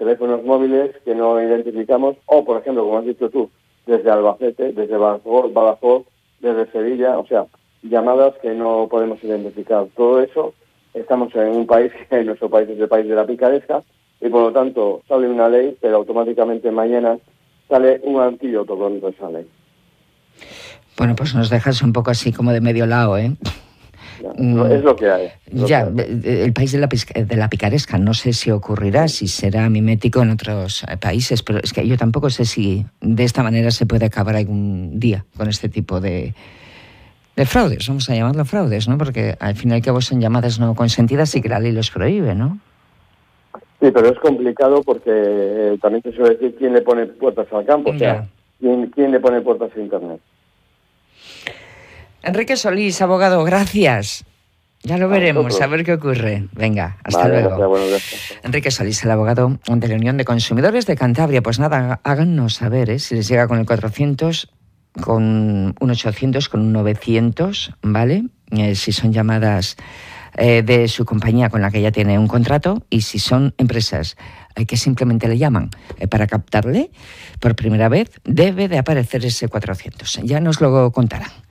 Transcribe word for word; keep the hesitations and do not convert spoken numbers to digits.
teléfonos móviles que no identificamos, o por ejemplo, como has dicho tú, desde Albacete, desde Badajoz, Badajoz, desde Sevilla, o sea, llamadas que no podemos identificar. Todo eso, estamos en un país que nuestro país es el país de la picaresca, y por lo tanto sale una ley, pero automáticamente mañana sale un antídoto contra esa ley. Bueno, pues nos dejas un poco así como de medio lado, ¿eh? Ya, es lo que hay. Lo ya, que hay. el país de la, de la picaresca, no sé si ocurrirá, si será mimético en otros países, pero es que yo tampoco sé si de esta manera se puede acabar algún día con este tipo de, de fraudes, vamos a llamarlo fraudes, ¿no? Porque al fin y al cabo son llamadas no consentidas y que la ley los prohíbe, ¿no? Sí, pero es complicado porque eh, también te suele decir quién le pone puertas al campo, o sea, quién, quién le pone puertas a Internet. Enrique Solís, abogado, gracias. Ya lo a veremos, nosotros. A ver qué ocurre. Venga, hasta vale, luego. Gracias, bueno, gracias. Enrique Solís, el abogado de la Unión de Consumidores de Cantabria. Pues nada, háganos saber ¿eh? si les llega con el cuatrocientos, con un ochocientos, con un novecientos, ¿vale? Eh, si son llamadas eh, de su compañía con la que ya tiene un contrato y si son empresas eh, que simplemente le llaman eh, para captarle por primera vez, debe de aparecer ese cuatrocientos. Ya nos lo contarán.